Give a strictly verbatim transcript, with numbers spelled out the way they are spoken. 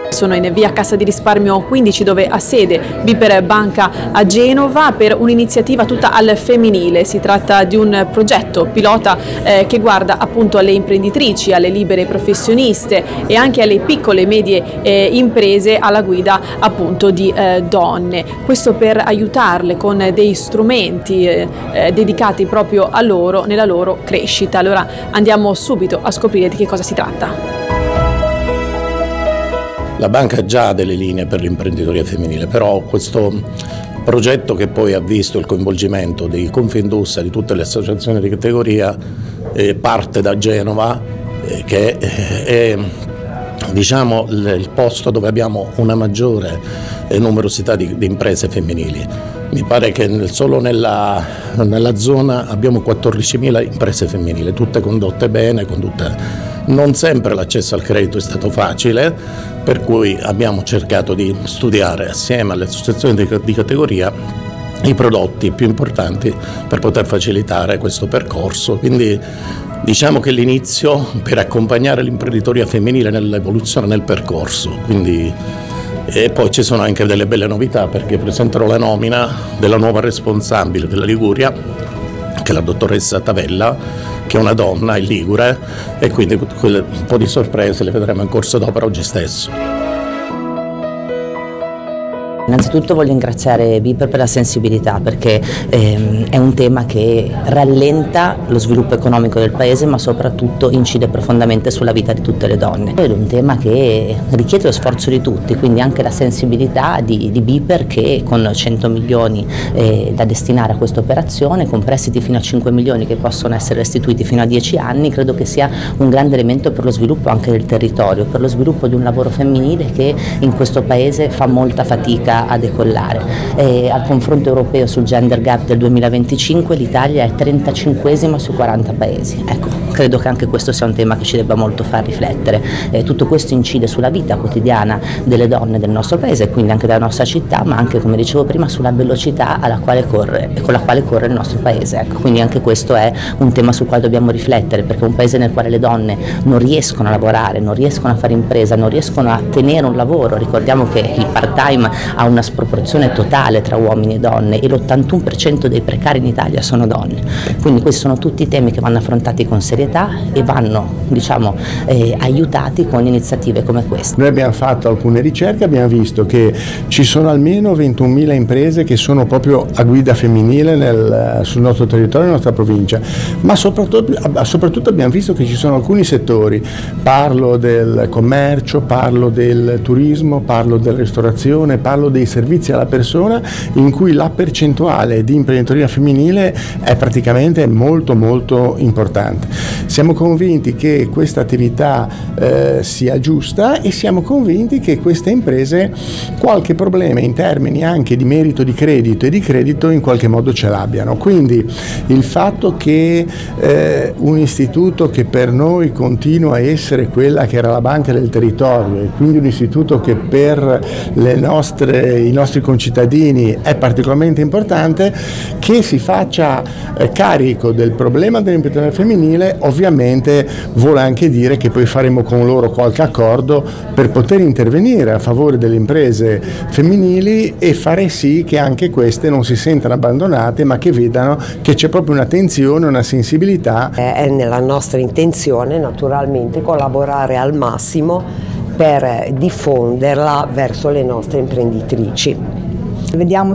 Sono in via Cassa di Risparmio quindici, dove ha sede Biper Banca a Genova, per un'iniziativa tutta al femminile. Si tratta di un progetto pilota eh, che guarda appunto alle imprenditrici, alle libere professioniste e anche alle piccole e medie eh, imprese alla guida appunto di eh, donne. Questo per aiutarle con dei strumenti eh, eh, dedicati proprio a loro nella loro crescita. Allora andiamo subito a scoprire di che cosa si tratta. La banca ha già delle linee per l'imprenditoria femminile, però questo progetto, che poi ha visto il coinvolgimento di Confindustria, di tutte le associazioni di categoria, eh, parte da Genova, eh, che è, è diciamo il posto dove abbiamo una maggiore numerosità di, di imprese femminili. Mi pare che nel, solo nella, nella zona abbiamo quattordicimila imprese femminili, tutte condotte bene, condotte. Non sempre l'accesso al credito è stato facile, per cui abbiamo cercato di studiare assieme alle associazioni di, di categoria i prodotti più importanti per poter facilitare questo percorso. Quindi diciamo che l'inizio per accompagnare l'imprenditoria femminile nell'evoluzione, nel percorso. Quindi, e poi ci sono anche delle belle novità, perché presenterò la nomina della nuova responsabile della Liguria, che è la dottoressa Tavella, che è una donna, è ligure, e quindi un po' di sorprese le vedremo in corso d'opera oggi stesso. Innanzitutto voglio ringraziare Biper per la sensibilità, perché ehm, è un tema che rallenta lo sviluppo economico del paese, ma soprattutto incide profondamente sulla vita di tutte le donne. È un tema che richiede lo sforzo di tutti, quindi anche la sensibilità di, di Biper, che con cento milioni eh, da destinare a questa operazione, con prestiti fino a cinque milioni che possono essere restituiti fino a dieci anni, credo che sia un grande elemento per lo sviluppo anche del territorio, per lo sviluppo di un lavoro femminile che in questo paese fa molta fatica a decollare. E al confronto europeo sul gender gap del duemilaventicinque l'Italia è trentacinquesima su quaranta paesi. Ecco, credo che anche questo sia un tema che ci debba molto far riflettere. E tutto questo incide sulla vita quotidiana delle donne del nostro paese, quindi anche della nostra città, ma anche, come dicevo prima, sulla velocità alla quale corre e con la quale corre il nostro paese. Ecco, quindi anche questo è un tema sul quale dobbiamo riflettere, perché un paese nel quale le donne non riescono a lavorare, non riescono a fare impresa, non riescono a tenere un lavoro. Ricordiamo che il part-time ha una sproporzione totale tra uomini e donne e l'ottantuno per cento dei precari in Italia sono donne. Quindi questi sono tutti temi che vanno affrontati con serietà e vanno, diciamo, eh, aiutati con iniziative come queste. Noi abbiamo fatto alcune ricerche, abbiamo visto che ci sono almeno ventunomila imprese che sono proprio a guida femminile nel, sul nostro territorio, nella nostra provincia, ma soprattutto, soprattutto abbiamo visto che ci sono alcuni settori, parlo del commercio, parlo del turismo, parlo della ristorazione, parlo dei servizi alla persona, in cui la percentuale di imprenditoria femminile è praticamente molto molto importante. Siamo convinti che questa attività eh, sia giusta, e siamo convinti che queste imprese qualche problema in termini anche di merito di credito e di credito in qualche modo ce l'abbiano. Quindi il fatto che eh, un istituto che per noi continua a essere quella che era la banca del territorio, e quindi un istituto che per le nostre, i nostri concittadini è particolarmente importante, che si faccia eh, carico del problema dell'imprenditoria femminile, ovviamente vuole anche dire che poi faremo con loro qualche accordo per poter intervenire a favore delle imprese femminili e fare sì che anche queste non si sentano abbandonate, ma che vedano che c'è proprio un'attenzione, una sensibilità. È nella nostra intenzione naturalmente collaborare al massimo per diffonderla verso le nostre imprenditrici. Vediamo